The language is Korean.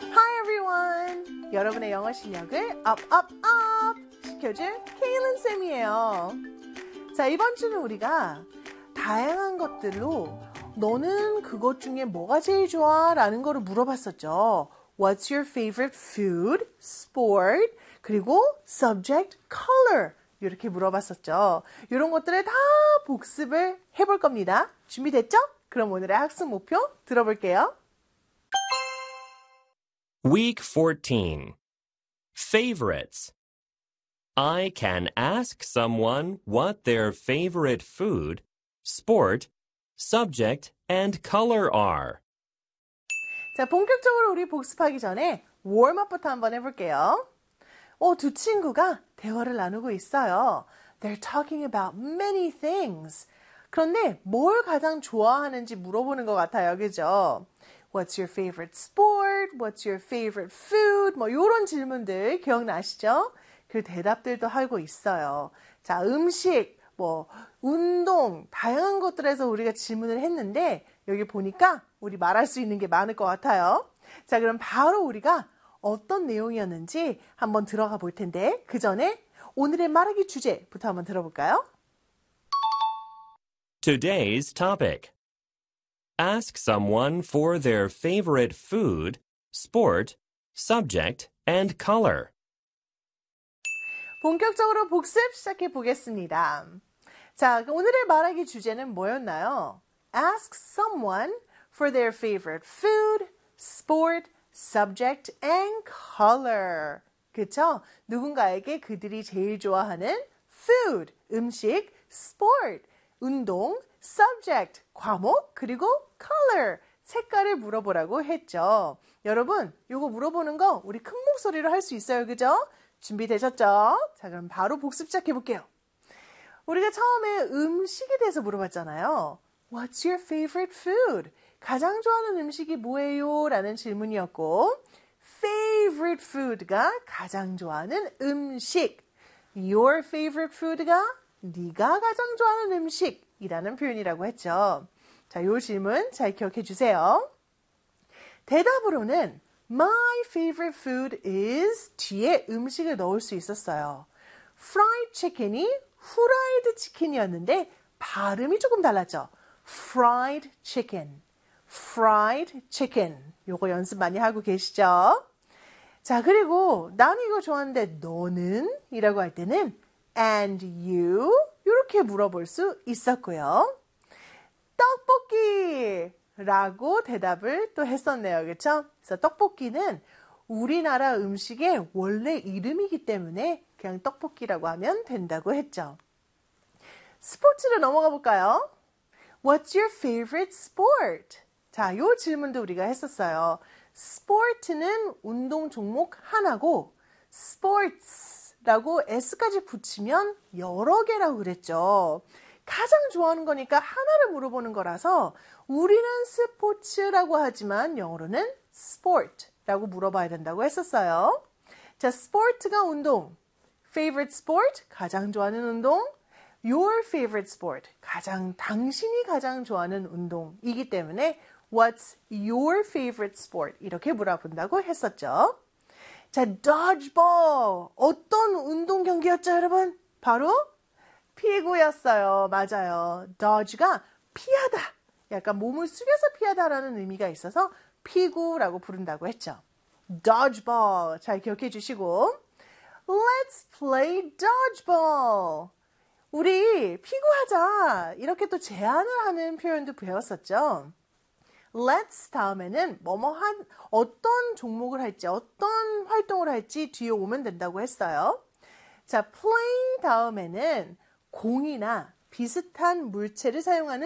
Hi everyone! 여러분의 영어 실력을 up 시켜줄 케일린 쌤이에요. 자, 이번 주는 우리가 다양한 것들로 너는 그것 중에 뭐가 제일 좋아? 라는 거를 물어봤었죠. What's your favorite food, sport, 그리고 subject, color 이렇게 물어봤었죠. 이런 것들을 다 복습을 해볼 겁니다. 준비됐죠? 그럼 오늘의 학습 목표 들어볼게요. Week 14. Favorites. I can ask someone what their favorite food, sport, subject, and color are. 자, 본격적으로 우리 복습하기 전에 웜업부터 한번 해볼게요. 두 친구가 대화를 나누고 있어요. They're talking about many things. 그런데 뭘 가장 좋아하는지 물어보는 것 같아요. 그죠? What's your favorite sport? What's your favorite food? 이런 질문들 기억나시죠? 그 대답들도 하고 있어요. 자, 음식, 운동, 다양한 것들에서 우리가 질문을 했는데 여기 보니까 우리 말할 수 있는 게 많을 것 같아요. 자, 그럼 바로 우리가 어떤 내용이었는지 한번 들어가 볼 텐데 그 전에 오늘의 말하기 주제부터 한번 들어볼까요? Today's topic. Ask someone for their favorite food, sport, subject, and color. 본격적으로 복습 시작해 보겠습니다. 자, 오늘의 말하기 주제는 뭐였나요? Ask someone for their favorite food, sport, subject, and color. 그쵸? 누군가에게 그들이 제일 좋아하는 food, 음식, sport, 운동, subject, 과목, 그리고 color, 색깔을 물어보라고 했죠. 여러분, 이거 물어보는 거 우리 큰 목소리로 할 수 있어요. 그죠? 준비되셨죠? 자, 그럼 바로 복습 시작해 볼게요. 우리가 처음에 음식에 대해서 물어봤잖아요. What's your favorite food? 가장 좋아하는 음식이 뭐예요? 라는 질문이었고 favorite food가 가장 좋아하는 음식 Your favorite food가 네가 가장 좋아하는 음식이라는 표현이라고 했죠. 자, 이 질문 잘 기억해 주세요. 대답으로는 My favorite food is 뒤에 음식을 넣을 수 있었어요. Fried chicken이 후라이드 치킨이었는데 발음이 조금 달랐죠. Fried chicken, fried chicken. 요거 연습 많이 하고 계시죠? 자, 그리고 나는 이거 좋아하는데 너는? 이라고 할 때는 and you? 이렇게 물어볼 수 있었고요. 떡볶이! 라고 대답을 또 했었네요. 그렇죠? 그래서 떡볶이는 우리나라 음식의 원래 이름이기 때문에 그냥 떡볶이라고 하면 된다고 했죠. 스포츠로 넘어가 볼까요? What's your favorite sport? 자, 이 질문도 우리가 했었어요. 스포츠는 운동 종목 하나고 sports라고 s까지 붙이면 여러 개라고 그랬죠. 가장 좋아하는 거니까 하나를 물어보는 거라서 우리는 스포츠라고 하지만 영어로는 sport라고 물어봐야 된다고 했었어요. 자, sport가 운동, favorite sport, 가장 좋아하는 운동, your favorite sport, 당신이 가장 좋아하는 운동이기 때문에 what's your favorite sport? 이렇게 물어본다고 했었죠. 자, dodgeball, 어떤 운동 경기였죠, 여러분? 바로 피구였어요. 맞아요. dodge가 피하다. 약간 몸을 숙여서 피하다라는 의미가 있어서 피구라고 부른다고 했죠. dodgeball. 잘 기억해 주시고 Let's play dodgeball. 우리 피구하자. 이렇게 또 제안을 하는 표현도 배웠었죠. Let's 다음에는 어떤 종목을 할지, 어떤 활동을 할지 뒤에 오면 된다고 했어요. 자, play 다음에는 공이나 비슷한 물체를 사용하는